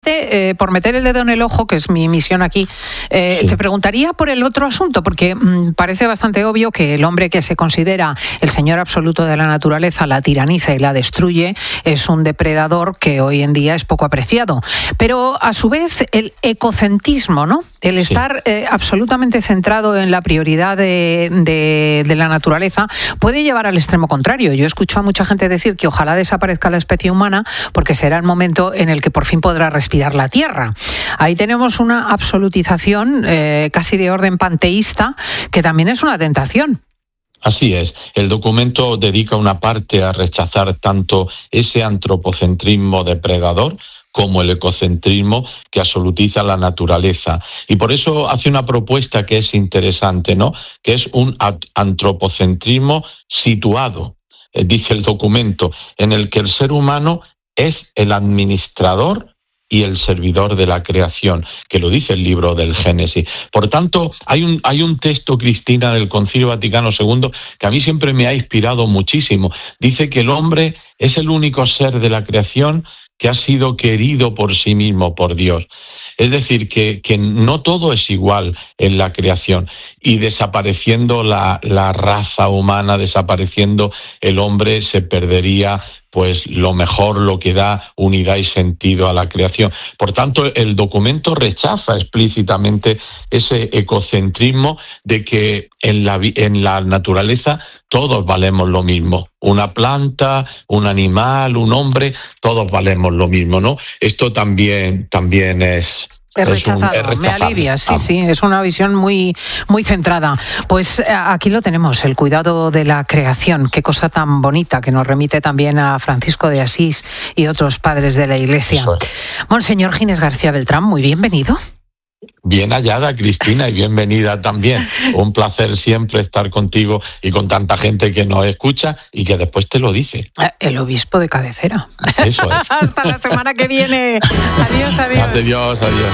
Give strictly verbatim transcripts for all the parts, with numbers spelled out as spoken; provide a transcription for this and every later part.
Eh, por meter el dedo en el ojo, que es mi misión aquí, eh, sí. te preguntaría por el otro asunto, porque mmm, parece bastante obvio que el hombre que se considera el señor absoluto de la naturaleza, la tiraniza y la destruye, es un depredador que hoy en día es poco apreciado. Pero a su vez el ecocentrismo, ¿no? El sí. estar eh, absolutamente centrado en la prioridad de, de, de la naturaleza puede llevar al extremo contrario. Yo he escuchado a mucha gente decir que ojalá desaparezca la especie humana porque será el momento en el que por fin podrá respirar la tierra. Ahí tenemos una absolutización eh, casi de orden panteísta, que también es una tentación. Así es. El documento dedica una parte a rechazar tanto ese antropocentrismo depredador como el ecocentrismo que absolutiza la naturaleza. Y por eso hace una propuesta que es interesante, ¿no? Que es un antropocentrismo situado, eh, dice el documento, en el que el ser humano es el administrador y el servidor de la creación, que lo dice el libro del Génesis. Por tanto, hay un, hay un texto, Cristina, del Concilio Vaticano segundo, que a mí siempre me ha inspirado muchísimo. Dice que el hombre es el único ser de la creación que ha sido querido por sí mismo, por Dios. Es decir, que, que no todo es igual en la creación. Y desapareciendo la, la raza humana, desapareciendo el hombre, se perdería pues lo mejor, lo que da unidad y sentido a la creación. Por tanto, el documento rechaza explícitamente ese ecocentrismo de que en la, en la naturaleza todos valemos lo mismo. Una planta, un animal, un hombre, todos valemos lo mismo, ¿no? Esto también, también es... Es rechazado, es un, es me alivia, sí, sí, es una visión muy, muy centrada. Pues aquí lo tenemos, el cuidado de la creación, qué cosa tan bonita, que nos remite también a Francisco de Asís y otros padres de la Iglesia. Es. Monseñor Ginés García Beltrán, muy bienvenido. Bien hallada, Cristina, y bienvenida también. Un placer siempre estar contigo y con tanta gente que nos escucha y que después te lo dice. El obispo de cabecera. Eso es. Hasta la semana que viene. Adiós, adiós. Adiós, adiós.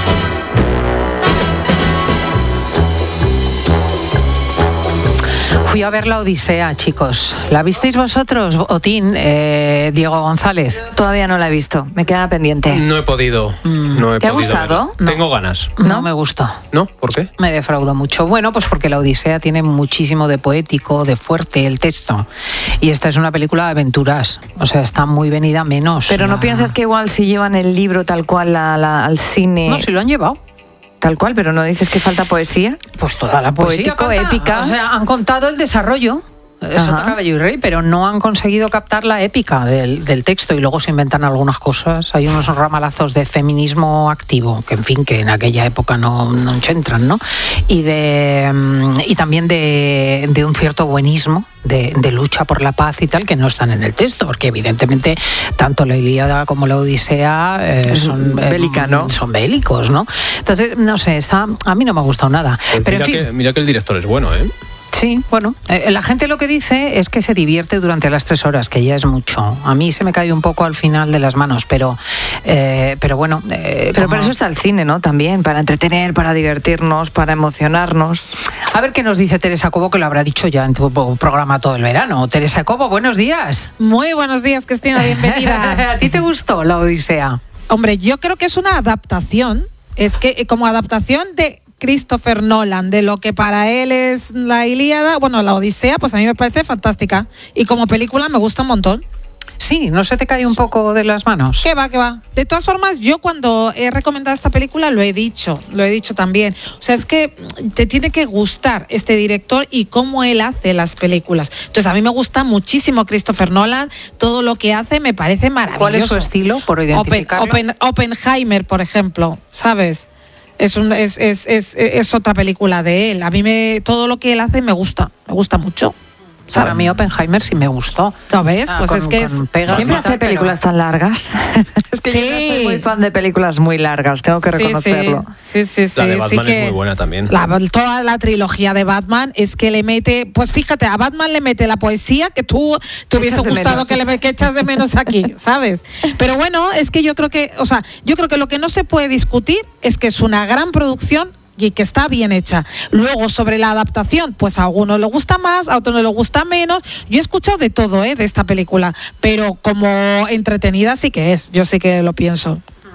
Fui a ver La Odisea, chicos. ¿La visteis vosotros, Otín, eh, Diego González? Todavía no la he visto, me queda pendiente. No he podido. Mm. No he ¿Te podido ha gustado? No. Tengo ganas. No, no me gustó. ¿No? ¿Por qué? Me defraudó mucho. Bueno, pues porque La Odisea tiene muchísimo de poético, de fuerte el texto. Y esta es una película de aventuras. O sea, está muy venida menos. Pero ¿no la... piensas que igual si llevan el libro tal cual la, la, al cine? No, si lo han llevado. Tal cual, pero ¿no dices que falta poesía? Pues toda la poesía Poético, falta. épica. O sea, han contado el desarrollo. Sota, Caballo y Rey, pero no han conseguido captar la épica del, del texto y luego se inventan algunas cosas. Hay unos ramalazos de feminismo activo, que en fin, que en aquella época no, no entran, ¿no? Y, de, y también de, de un cierto buenismo, de, de lucha por la paz y tal, que no están en el texto, porque evidentemente tanto la Ilíada como la Odisea eh, son, bélica, eh, ¿no? son bélicos, ¿no? Entonces, no sé, está, a mí no me ha gustado nada. Pues pero mira, en fin, que, mira que el director es bueno, ¿eh? Sí, bueno, eh, la gente lo que dice es que se divierte durante las tres horas, que ya es mucho. A mí se me cae un poco al final de las manos, pero, eh, pero bueno. Eh, pero como... para eso está el cine, ¿no? También, para entretener, para divertirnos, para emocionarnos. A ver qué nos dice Teresa Cobo, que lo habrá dicho ya en tu programa todo el verano. Teresa Cobo, buenos días. Muy buenos días, Cristina, bienvenida. ¿A ti te gustó La Odisea? Hombre, yo creo que es una adaptación, es que como adaptación de Christopher Nolan, de lo que para él es la Ilíada, bueno, la Odisea, pues a mí me parece fantástica. Y como película me gusta un montón. Sí, ¿no se te cae un poco de las manos? ¿Qué va, qué va? De todas formas, yo cuando he recomendado esta película lo he dicho, lo he dicho también. O sea, es que te tiene que gustar este director y cómo él hace las películas. Entonces, a mí me gusta muchísimo Christopher Nolan, todo lo que hace me parece maravilloso. ¿Cuál es su estilo, por identificarlo? Open, Open, Oppenheimer, por ejemplo, ¿sabes? Es, un, es, es, es, es otra película de él. A mí me, todo lo que él hace me gusta, me gusta mucho. ¿Sabes? Para mí Oppenheimer sí me gustó. ¿Lo ves? Ah, pues con, es que es... Siempre hace tal, películas pero... tan largas. Es que sí. yo no soy muy fan de películas muy largas, tengo que reconocerlo. Sí, sí, sí. La de Batman sí que es muy buena también. La, toda la trilogía de Batman es que le mete... Pues fíjate, a Batman le mete la poesía que tú te hubiese gustado que le que echas de menos aquí, ¿sabes? Pero bueno, es que yo creo que... O sea, yo creo que lo que no se puede discutir es que es una gran producción y que está bien hecha. Luego, sobre la adaptación, pues a algunos le gusta más, a otros le gusta menos. Yo he escuchado de todo, ¿eh?, de esta película, pero como entretenida sí que es, yo sí que lo pienso.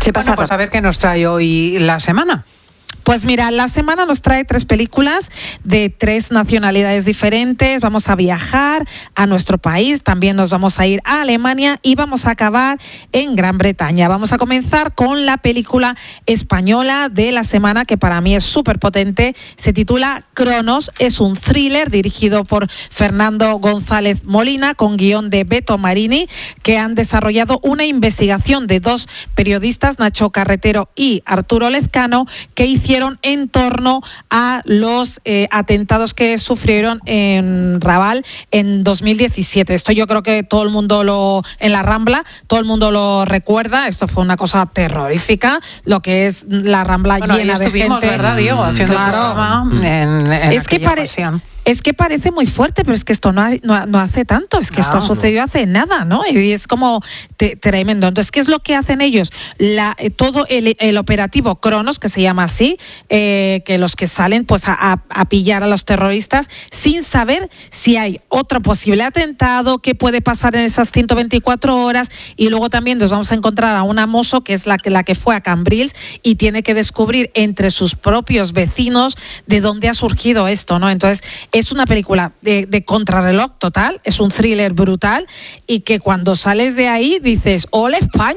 Se pasa bueno, pues a ver qué nos trae hoy la semana. Pues mira, la semana nos trae tres películas de tres nacionalidades diferentes. Vamos a viajar a nuestro país, también nos vamos a ir a Alemania y vamos a acabar en Gran Bretaña. Vamos a comenzar con la película española de la semana, que para mí es súper potente. Se titula Cronos, es un thriller dirigido por Fernando González Molina, con guión de Beto Marini, que han desarrollado una investigación de dos periodistas, Nacho Carretero y Arturo Lezcano, que hicieron en torno a los eh, atentados que sufrieron en Raval en dos mil diecisiete. Esto yo creo que todo el mundo lo, en la Rambla, todo el mundo lo recuerda. Esto fue una cosa terrorífica, lo que es la Rambla bueno, llena de gente. ¿Verdad, Diego? Haciendo claro. En, en es que parece. Es que parece muy fuerte, pero es que esto no, ha, no, no hace tanto, es que claro, esto sucedió no. hace nada, ¿no? Y es como te, tremendo. Entonces, ¿qué es lo que hacen ellos? La, eh, todo el, el operativo Cronos, que se llama así, eh, que los que salen pues a, a, a pillar a los terroristas sin saber si hay otro posible atentado, qué puede pasar en esas ciento veinticuatro horas, y luego también nos vamos a encontrar a una mozo que es la que, la que fue a Cambrils y tiene que descubrir entre sus propios vecinos de dónde ha surgido esto, ¿no? Entonces, es una película de, de contrarreloj total, es un thriller brutal y que cuando sales de ahí dices, ole España,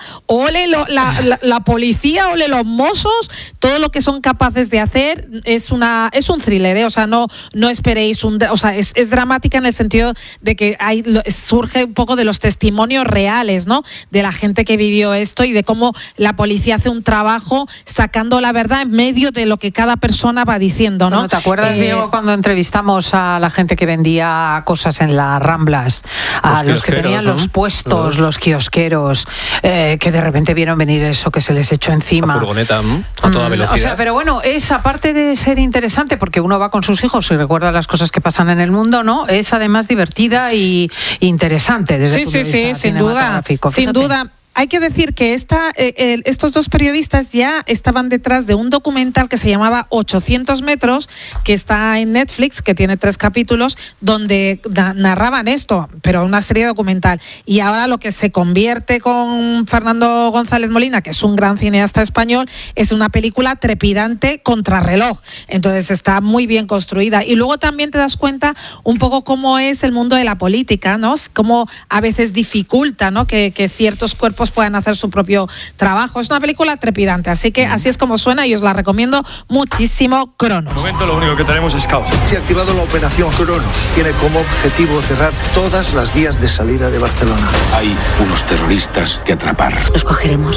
ole lo, la, la, la policía, ole los mozos, todo lo que son capaces de hacer. Es una es un thriller, ¿eh? O sea, no no esperéis un, o sea, es, es dramática en el sentido de que hay, surge un poco de los testimonios reales, ¿no? De la gente que vivió esto y de cómo la policía hace un trabajo sacando la verdad en medio de lo que cada persona va diciendo, ¿no? Bueno, ¿te acuerdas, eh, Diego, cuando entrevistamos a la gente que vendía cosas en las Ramblas, a los, los que tenían ¿no? los puestos, los, los kiosqueros, eh, que de repente vieron venir eso que se les echó encima? La furgoneta a toda velocidad. O sea, pero bueno, es aparte de ser interesante, porque uno va con sus hijos y recuerda las cosas que pasan en el mundo, ¿no? Es además divertida y interesante desde sí, el punto sí, de vista sí, sin duda, sin duda. Hay que decir que esta, eh, eh, estos dos periodistas ya estaban detrás de un documental que se llamaba ochocientos metros, que está en Netflix, que tiene tres capítulos, donde da, narraban esto, pero una serie documental. Y ahora lo que se convierte con Fernando González Molina, que es un gran cineasta español, es una película trepidante contrarreloj. Entonces está muy bien construida. Y luego también te das cuenta un poco cómo es el mundo de la política, ¿no? Cómo a veces dificulta, ¿no? que, que ciertos cuerpos puedan hacer su propio trabajo. Es una película trepidante, así que así es como suena y os la recomiendo muchísimo. Cronos. De momento lo único que tenemos es caos. Se ha activado la operación Cronos. Tiene como objetivo cerrar todas las vías de salida de Barcelona. Hay unos terroristas que atrapar. Los cogeremos.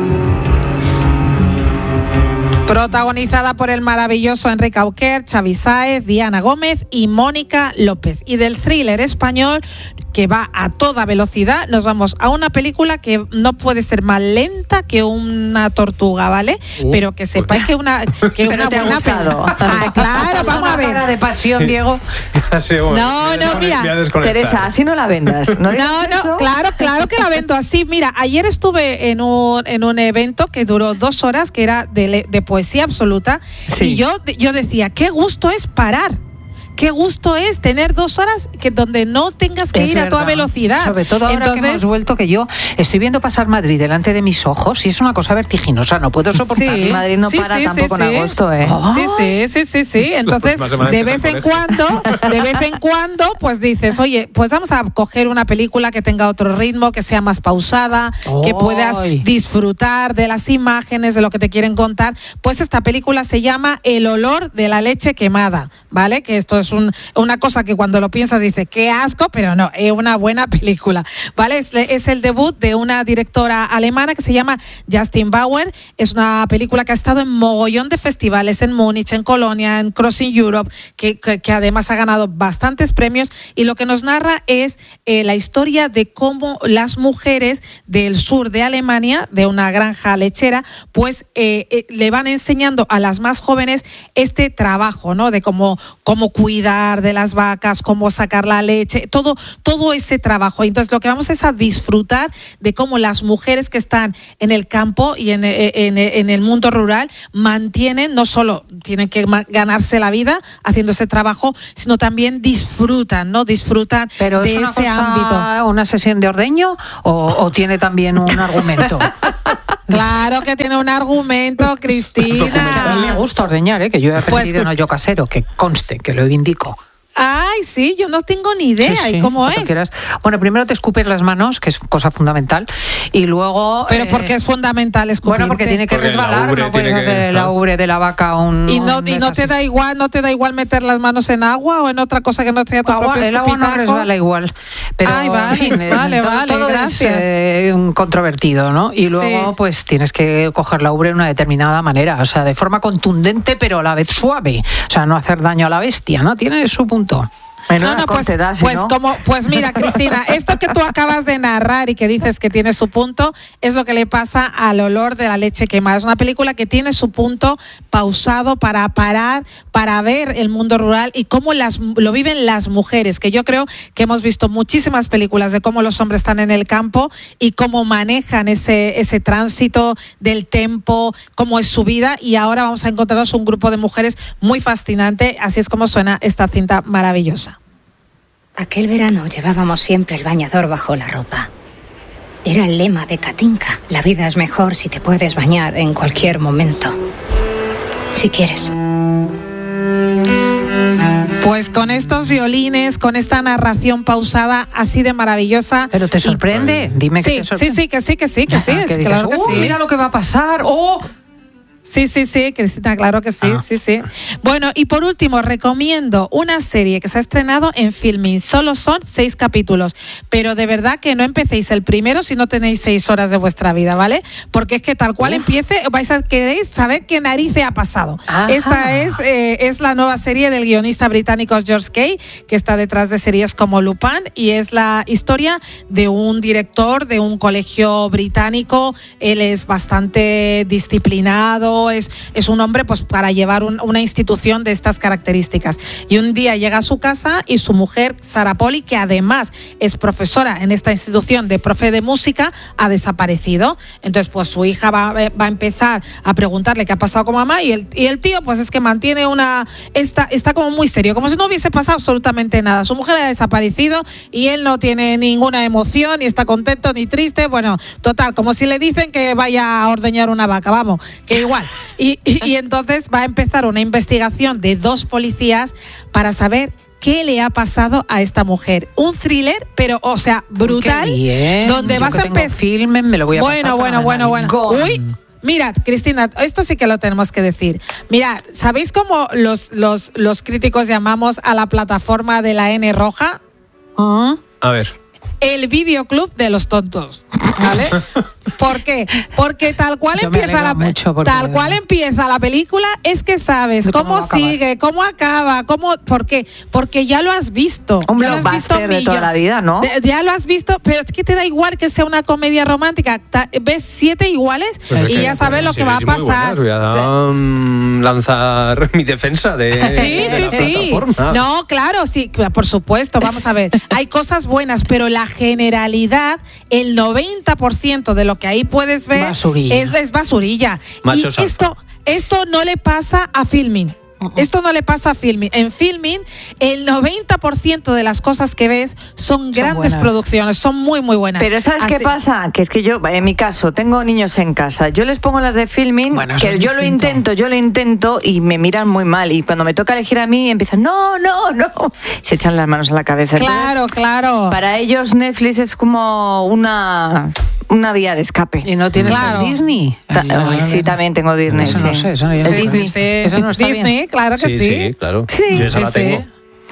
Protagonizada por el maravilloso Enrique Auquer, Xavi Sáez, Diana Gómez y Mónica López. Y del thriller español que va a toda velocidad, nos vamos a una película que no puede ser más lenta que una tortuga, ¿vale? Uh, Pero que sepáis que una que una buena película. Ah, claro, vamos a ver. Cara de pasión, Diego. Sí, sí, bueno, no, no, mira, Teresa, así no la vendas. No, no, no claro, claro que la vendo así. Mira, ayer estuve en un en un evento que duró dos horas, que era de, de poesía absoluta, sí. y yo yo decía, qué gusto es parar. Qué gusto es tener dos horas que donde no tengas que es ir verdad. a toda velocidad. Sobre todo ahora Entonces, que hemos vuelto, que yo estoy viendo pasar Madrid delante de mis ojos y es una cosa vertiginosa, no puedo soportarlo. Sí, Madrid no sí, para sí, tampoco sí, en agosto, ¿eh? Oh. Sí, sí, sí, sí, sí. Entonces, de vez en cuando, de vez en cuando, pues dices, oye, pues vamos a coger una película que tenga otro ritmo, que sea más pausada, oh. que puedas disfrutar de las imágenes, de lo que te quieren contar. Pues esta película se llama El olor de la leche quemada, ¿vale? Que esto es un, una cosa que cuando lo piensas dices, qué asco, pero no, es una buena película, ¿vale? Es, es el debut de una directora alemana que se llama Justin Bauer. Es una película que ha estado en mogollón de festivales, en Múnich, en Colonia, en Crossing Europe, que, que, que además ha ganado bastantes premios, y lo que nos narra es eh, la historia de cómo las mujeres del sur de Alemania, de una granja lechera, pues eh, eh, le van enseñando a las más jóvenes este trabajo, ¿no? De cómo, cómo cuidar cuidar de las vacas, cómo sacar la leche, todo, todo ese trabajo. Entonces lo que vamos es a disfrutar de cómo las mujeres que están en el campo y en, en, en el mundo rural mantienen, no solo tienen que ganarse la vida haciendo ese trabajo, sino también disfrutan, ¿no? Disfrutan Pero de ¿es una ese cosa, ámbito. ¿Una sesión de ordeño o, o tiene también un argumento? Claro que tiene un argumento, Cristina. A mí me gusta ordeñar, ¿eh? Que yo he aprendido Pues, en hoyo casero, que conste, que lo indico. Ay, sí, yo no tengo ni idea. Sí, sí, ¿Y cómo cuando es? quieras. Bueno, primero te escupes las manos, que es cosa fundamental, y luego... Pero eh, ¿por qué es fundamental escupirte? Bueno, porque tiene que Porque la resbalar, ubre no puedes tiene que- hacer la ubre de la vaca un... ¿Y no, un y no te esas- da igual, no te da igual meter las manos en agua o en otra cosa que no sea tu Agua- propio el agua no escupitajo? resbala igual. Pero, Ay, vale, en fin, eh, vale, todo, vale, todo gracias. es eh, un controvertido, ¿no? Y luego, Sí. pues tienes que coger la ubre de una determinada manera, o sea, de forma contundente, pero a la vez suave. O sea, no hacer daño a la bestia, ¿no? Tiene su punto. Menuda No, no, pues, corte da, si pues no. como, pues mira, Cristina, esto que tú acabas de narrar y que dices que tiene su punto, es lo que le pasa al olor de la leche quemada. Es una película que tiene su punto pausado para parar, para ver el mundo rural y cómo las, lo viven las mujeres, que yo creo que hemos visto muchísimas películas de cómo los hombres están en el campo y cómo manejan ese, ese tránsito del tempo, cómo es su vida, y ahora vamos a encontrarnos un grupo de mujeres muy fascinante. Así es como suena esta cinta maravillosa. Aquel verano llevábamos siempre el bañador bajo la ropa. Era el lema de Katinka. La vida es mejor si te puedes bañar en cualquier momento. Si quieres. Pues con estos violines, con esta narración pausada así de maravillosa. Pero te sorprende, dime que Sí, te sorprende. sí, sí, que sí, que sí, que sí, Ah, es que dices, claro que "Uh, sí. mira lo que va a pasar, oh". Sí, sí, sí, Cristina, claro que sí, Ah. sí, sí. Bueno, y por último, recomiendo una serie que se ha estrenado en Filmin. Solo son seis capítulos, pero de verdad que no empecéis el primero si no tenéis seis horas de vuestra vida, ¿vale? Porque es que tal cual Uf. empiece, vais a querer saber qué narices ha pasado. Ajá. Esta es, eh, es la nueva serie del guionista británico George Kay, que está detrás de series como Lupin, y es la historia de un director de un colegio británico. Él es bastante disciplinado, es, es un hombre pues para llevar un, una institución de estas características. Y un día llega a su casa y su mujer, Sarah Polley, que además es profesora en esta institución de profe de música, ha desaparecido. Entonces pues su hija va, va a empezar a preguntarle qué ha pasado con mamá, y el, y el tío pues es que mantiene una... Está, está como muy serio, como si no hubiese pasado absolutamente nada. Su mujer ha desaparecido y él no tiene ninguna emoción, ni está contento ni triste. Bueno, total, como si le dicen que vaya a ordeñar una vaca, vamos, que igual. Y, y, y entonces va a empezar una investigación de dos policías para saber qué le ha pasado a esta mujer. Un thriller, pero, o sea, brutal, Qué bien. donde Yo vas que a tengo empezar... filmen, me lo voy a Bueno, pasar bueno, bueno, bueno. fenomenal. Uy, mirad, Cristina, esto sí que lo tenemos que decir. Mirad, ¿sabéis cómo los, los, los críticos llamamos a la plataforma de la N roja? ¿Ah? A ver. El videoclub de los tontos, ¿vale? ¿Por qué? Porque tal cual Yo me empieza la alegro mucho porque- tal cual empieza la película es que sabes De cómo cómo, va a acabar. sigue, cómo acaba, cómo, ¿por qué? Porque ya lo has visto. Un ya lo has visto blockbuster de toda millón- la vida, ¿no? de- ya lo has visto, pero es que te da igual que sea una comedia romántica. Ta- ves siete iguales Pues es y que- ya sabes lo que va a series muy pasar. buenas. Voy a mm, lanzar mi defensa de, Sí, de sí, la sí. plataforma. No, claro, sí, por supuesto. Vamos a ver. Hay cosas buenas, pero la generalidad, el noventa por ciento de lo que ahí puedes ver Basurilla. es, es basurilla. Macho y salsa. esto, esto no le pasa a Filmin. Esto no le pasa a Filmin. En Filmin, el noventa por ciento de las cosas que ves son grandes buenas. producciones, son muy, muy buenas. Pero ¿sabes qué Así- pasa? Que es que yo, en mi caso, tengo niños en casa. Yo les pongo las de Filmin, Bueno, eso que es yo lo distinto. intento, yo lo intento y me miran muy mal. Y cuando me toca elegir a mí, empiezan, no, no, no. Se echan las manos a la cabeza. Entonces, Claro, claro. para ellos Netflix es como una, una vía de escape. ¿Y no tienes Claro. el Disney? Ta- ay, sí, también tengo Disney. Eso no sí. sé, eso no, yo El no Sí, sé. sí, Disney. sí. Eso no está Disney, bien. claro que Sí, sí. sí, claro. Sí. Yo esa Sí, la sí. tengo.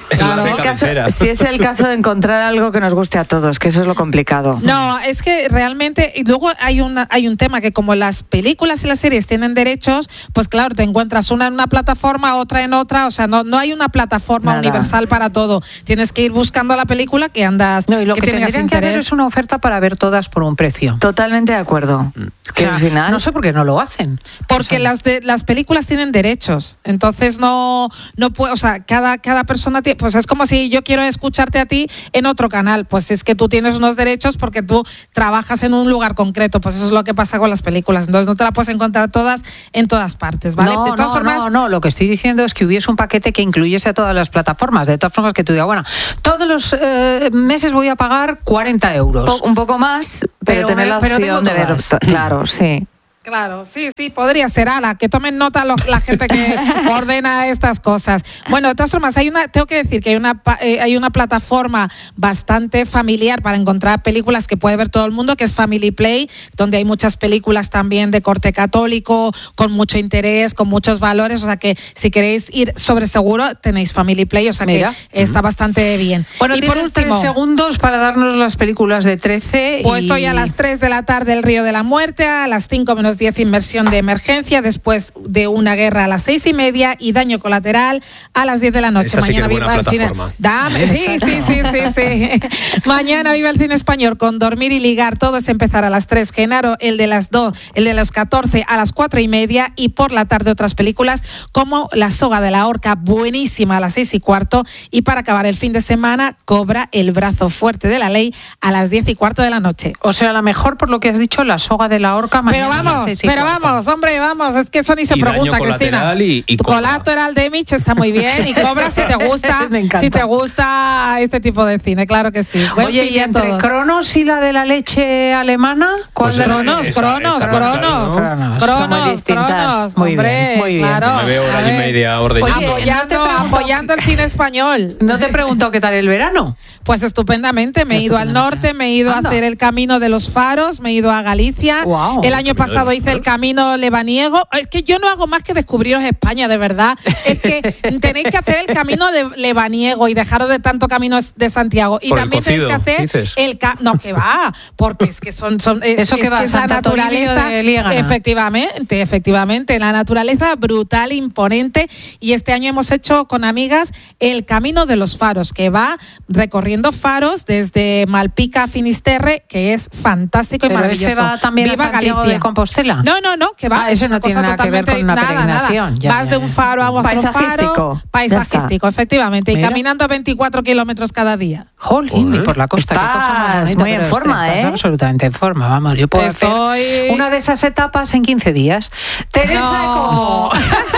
Claro, de el caso, cabecera. si es el caso de encontrar algo que nos guste a todos, que eso es lo complicado. No, es que realmente, y luego hay una, hay un tema que como las películas y las series tienen derechos, pues claro, te encuentras una en una plataforma, otra en otra, o sea, no, no hay una plataforma Nada. universal para todo. Tienes que ir buscando la película que andas, No, y lo que, que tengas tendrían que hacer interés. es una oferta para ver todas por un precio. Totalmente de acuerdo. Es que O sea, al final... no sé por qué no lo hacen. Porque O sea, las de, las películas tienen derechos, entonces no no puede, o sea, cada cada persona tiene, pues es como si yo quiero escucharte a ti en otro canal, pues es que tú tienes unos derechos porque tú trabajas en un lugar concreto, pues eso es lo que pasa con las películas, entonces no te las puedes encontrar todas en todas partes, ¿vale? No, de todas no, formas, no, no, lo que estoy diciendo es que hubiese un paquete que incluyese a todas las plataformas, de todas formas que tú digas, bueno, todos los eh, meses voy a pagar cuarenta euros. po- un poco más, pero, Pero tener me- la pero opción tengo de ver. todas. to- Claro, sí. claro, sí, sí, podría ser, ala, que tomen nota los- la gente que ordena estas cosas. Bueno, de todas formas, hay una, tengo que decir que hay una, pa- eh, hay una plataforma bastante familiar para encontrar películas que puede ver todo el mundo, que es Family Play, donde hay muchas películas también de corte católico, con mucho interés, con muchos valores, o sea que si queréis ir sobre seguro, tenéis Family Play, o sea Mira. que está bastante bien. Bueno, y tienes por último, tres segundos para darnos las películas de trece. pues y... hoy a las tres de la tarde El Río de la Muerte, a las cinco menos diez Inmersión de Emergencia, después de Una Guerra a las seis y media y Daño Colateral a las diez de la noche. Esta sí que es Mañana buena viva el cine. plataforma. Dame, sí, sí, sí, sí, sí. Mañana viva el cine español con Dormir y Ligar. Todo es empezar a las tres. Genaro, el de las dos, el de los catorce a las cuatro y media y por la tarde otras películas como La Soga de la Horca, buenísima a las seis y cuarto y para acabar el fin de semana Cobra, el brazo fuerte de la ley a las diez y cuarto de la noche. O sea, la mejor, por lo que has dicho, La Soga de la Horca. Pero mañana a las vamos, seis y pero cuarto. vamos, hombre, vamos, es que eso ni se Y Daño pregunta, Cristina. Colateral y- y Cobra. Colateral de Mitch está muy bien y Cobra si te gusta, Me encanta. si te gusta este tipo de cine, claro que sí. Buen Oye, fin y a entre todos. Cronos y la de la leche alemana, ¿cuál Pues de las- Cronos, Esta- Cronos, esta- Cronos, Cronos. Cronos, Son muy distintas. Cronos, Muy bien, hombre, muy bien. claro. Me veo hora a y ver. media ordeñando. Oye, Apoyando, no te pregunto- apoyando el cine español. No te pregunto qué tal el verano. Pues estupendamente, me he ido al Estupendamente. norte, me he ido Anda. a hacer el camino de los faros, me he ido a Galicia. Guau. El año El camino pasado de los hice el camino lebaniego. Es que yo no hago más que descubriros España, de verdad. Es que tenéis que hacer el camino de lebaniego y dejaros de tanto camino de Santiago. Y Por el también tenéis que cocido, hacer dices. el ca no que va, porque es que son, son es, Eso que es va, es la Santa Toribio naturaleza. de Liégana. Efectivamente, efectivamente, la naturaleza brutal, imponente. Y este año hemos hecho con amigas el camino de los faros, que va recorriendo faros desde Malpica a Finisterre, que es fantástico y Pero maravilloso. ese va también a Viva Santiago Galicia. de Compostela. No, no, no, que va. Ah, es ese una no tiene cosa nada que ver totalmente- con una nada, peregrinación. nada. Ya, Vas ya, de ya. un faro a otro Paisajístico. faro. Ya Paisajístico, efectivamente. Mira. Y caminando veinticuatro kilómetros cada día. Jolín, y por la costa. qué cosa más Estás bonita, muy en pero forma, estás ¿eh? absolutamente en forma, vamos. Yo puedo Estoy- hacer una de esas etapas en quince días. Teresa, No. ¿cómo?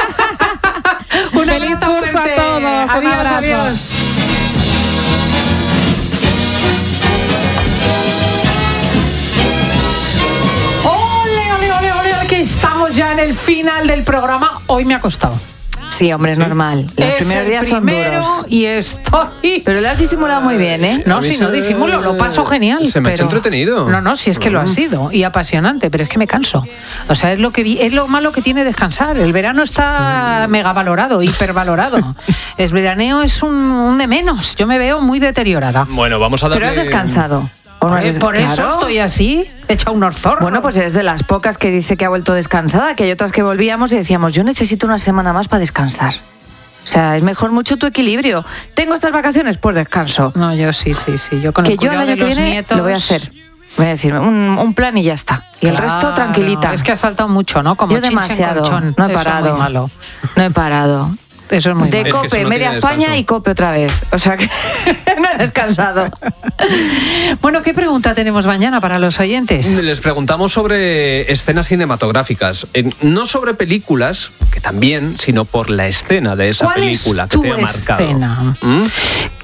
Un Feliz abrazo curso a fuerte. todos, un Adiós, abrazo. adiós. Ole, ole, ole, ole, que estamos ya en el final del programa. Hoy me ha costado. Sí, hombre, es normal. Los Es primeros el días son primero duros. y estoy... Pero lo has disimulado muy bien, ¿eh? No, A mí si se- no disimulo, lo paso genial. se me ha hecho pero- entretenido. No, no, si es que lo ha sido y apasionante, pero es que me canso. O sea, es lo que vi- es lo malo que tiene descansar. El verano está mega valorado, hipervalorado. El veraneo es un, un de menos. Yo me veo muy deteriorada. Bueno, vamos a darle... Pero has descansado. ¿O no Por, has des- por eso Claro. estoy así, hecha un orzorro. Bueno, pues eres de las pocas que dice que ha vuelto descansada, que hay otras que volvíamos y decíamos, yo necesito una semana más para descansar. O sea, es mejor mucho tu equilibrio. ¿Tengo estas vacaciones? Pues descanso. No, yo sí, sí, sí. Yo con Que el yo el cuidado año de que los viene nietos... lo voy a hacer. Voy a decir, un, un plan y ya está. Y el resto, Claro, tranquilita. Es que ha saltado mucho, ¿no? Como yo chinche en demasiado. colchón. No he Eso es parado. muy malo. No he parado. Eso es muy De malo. Es que Cope, eso no media tiene España descanso. y Cope otra vez. O sea que no he descansado. Bueno, ¿qué pregunta tenemos mañana para los oyentes? Les preguntamos sobre escenas cinematográficas, Eh, no sobre películas, que también, sino por la escena de esa ¿Cuál película es que tu te ha marcado. escena? ¿Mm?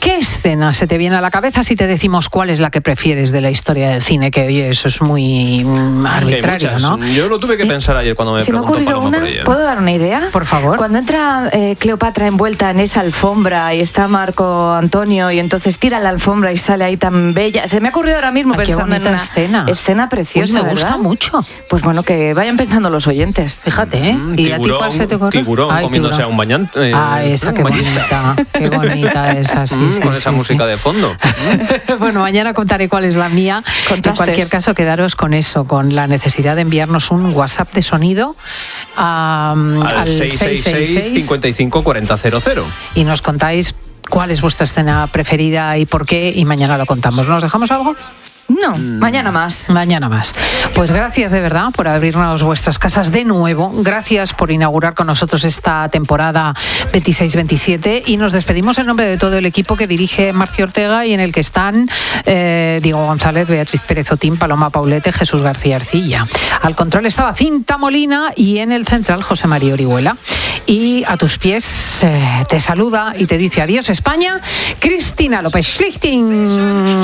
¿Qué escena se te viene a la cabeza si te decimos cuál es la que prefieres de la historia del cine? Que oye, eso es muy mm, arbitrario, ¿no? Yo lo tuve que pensar ayer cuando me Se me ha preguntó ocurrido Paloma una. por ella. ¿Puedo dar una idea? Por favor. Cuando entra eh, Cleopatra envuelta en esa alfombra y está Marco Antonio y entonces tira la alfombra y sale ahí tan bella. Se me ha ocurrido ahora mismo Ay, qué pensando en bonita una escena. escena preciosa, Uy, me gusta ¿verdad? mucho. Pues bueno, que vayan pensando los oyentes. Fíjate, ¿eh? Mm, ¿Y a ti cuál se te ocurre? Tiburón Ay, comiéndose tiburón. a un bañante. eh, Ah, esa, qué un bañista. bonita. Qué bonita esa, sí, Mm, sí, con sí, esa sí. música de fondo. Bueno, mañana contaré cuál es la mía. Contrastes. En cualquier caso, quedaros con eso, con la necesidad de enviarnos un WhatsApp de sonido a, Al al seis seis seis, cincuenta y cinco, cuarenta, cero cero. y nos contáis cuál es vuestra escena preferida y por qué, y mañana lo contamos. ¿Nos dejamos algo? No, mañana más. Mañana más. Pues gracias de verdad por abrirnos vuestras casas de nuevo. Gracias por inaugurar con nosotros esta temporada veintiséis veintisiete y nos despedimos en nombre de todo el equipo que dirige Marcio Ortega y en el que están eh, Diego González, Beatriz Pérez Otín, Paloma Paulete, Jesús García Arcilla. Al control estaba Cinta Molina y en el central José María Orihuela. Y a tus pies eh, te saluda y te dice adiós España, Cristina López Schlichting.